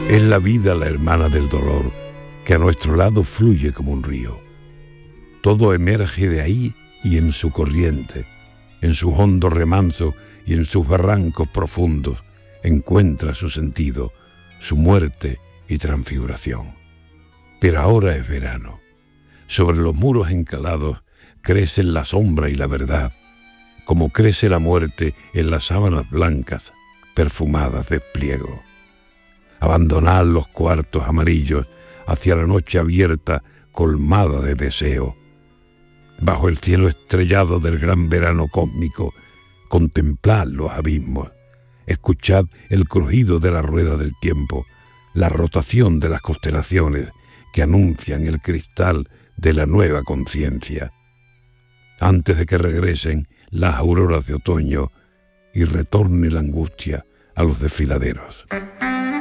Es la vida la hermana del dolor, que a nuestro lado fluye como un río. Todo emerge de ahí y en su corriente, en sus hondos remansos y en sus barrancos profundos, encuentra su sentido, su muerte y transfiguración. Pero ahora es verano. Sobre los muros encalados crecen la sombra y la verdad, como crece la muerte en las sábanas blancas, perfumadas de pliego. Abandonad los cuartos amarillos hacia la noche abierta, colmada de deseo. Bajo el cielo estrellado del gran verano cósmico, contemplad los abismos, escuchad el crujido de la rueda del tiempo, la rotación de las constelaciones que anuncian el cristal de la nueva conciencia, antes de que regresen las auroras de otoño y retorne la angustia a los desfiladeros.